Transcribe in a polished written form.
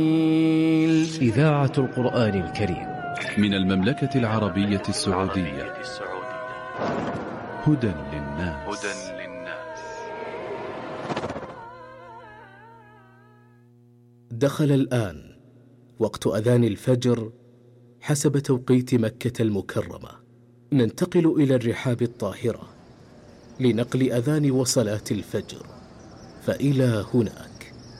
إذاعة القرآن الكريم من المملكة العربية السعودية. هدى للناس. دخل الآن وقت أذان الفجر حسب توقيت مكة المكرمة. ننتقل إلى الرحاب الطاهرة لنقل أذان وصلاة الفجر، فإلى هناك.